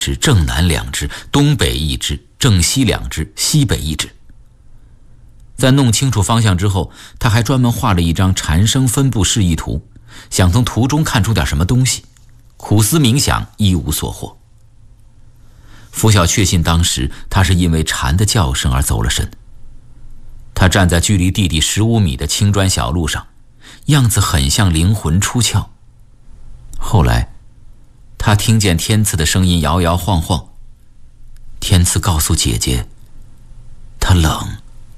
只正南2支，东北1支，正西2支，西北1支。在弄清楚方向之后，他还专门画了一张蝉声分布示意图，想从图中看出点什么东西。苦思冥想，一无所获。拂晓确信当时他是因为蝉的叫声而走了神。他站在距离弟弟15米的青砖小路上，样子很像灵魂出窍。后来他听见天赐的声音摇摇晃晃，天赐告诉姐姐他冷。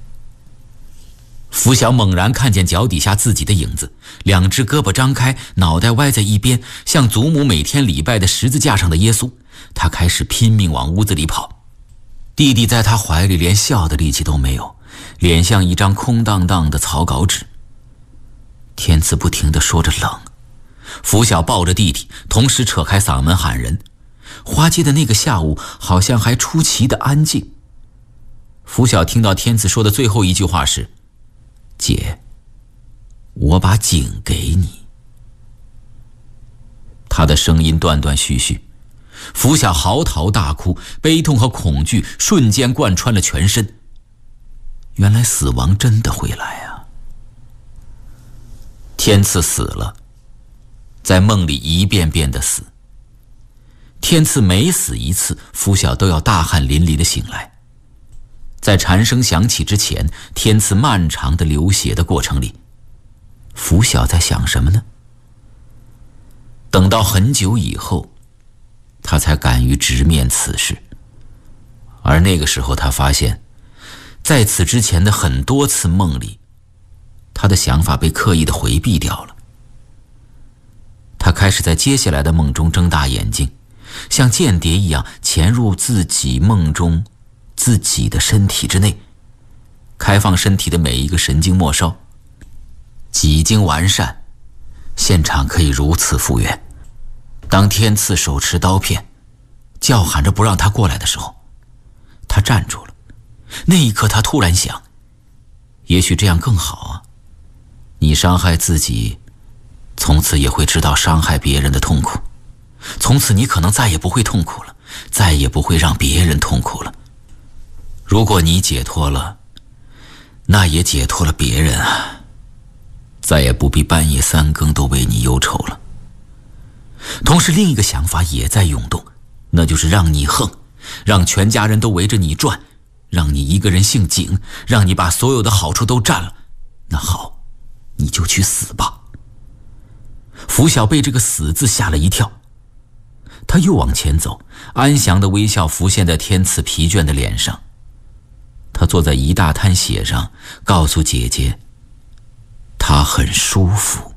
拂晓猛然看见脚底下自己的影子，2只胳膊张开，脑袋歪在一边，像祖母每天礼拜的十字架上的耶稣。他开始拼命往屋子里跑，弟弟在他怀里连笑的力气都没有，脸像一张空荡荡的草稿纸。天赐不停地说着冷，拂晓抱着弟弟，同时扯开嗓门喊人。花街的那个下午好像还出奇的安静。拂晓听到天赐说的最后一句话是：姐，我把井给你。他的声音断断续续，拂晓嚎啕大哭，悲痛和恐惧瞬间贯穿了全身。原来死亡真的会来啊！天赐死了，在梦里一遍遍的死。天赐每死一次，拂晓都要大汗淋漓的醒来。在蝉声响起之前，天赐漫长的流血的过程里，拂晓在想什么呢？等到很久以后，他才敢于直面此事。而那个时候他发现，在此之前的很多次梦里，他的想法被刻意的回避掉了。他开始在接下来的梦中睁大眼睛，像间谍一样潜入自己梦中自己的身体之内，开放身体的每一个神经末梢。几经完善，现场可以如此复原。当天赐手持刀片叫喊着不让他过来的时候，他站住了。那一刻他突然想，也许这样更好啊，你伤害自己，从此也会知道伤害别人的痛苦，从此你可能再也不会痛苦了，再也不会让别人痛苦了。如果你解脱了，那也解脱了别人啊，再也不必半夜3更都为你忧愁了。同时另一个想法也在涌动，那就是让你横，让全家人都围着你转，让你一个人姓景，让你把所有的好处都占了。那好，你就去死吧。拂晓被这个死字吓了一跳，他又往前走，安详的微笑浮现在天赐疲倦的脸上。他坐在一大滩血上，告诉姐姐他很舒服。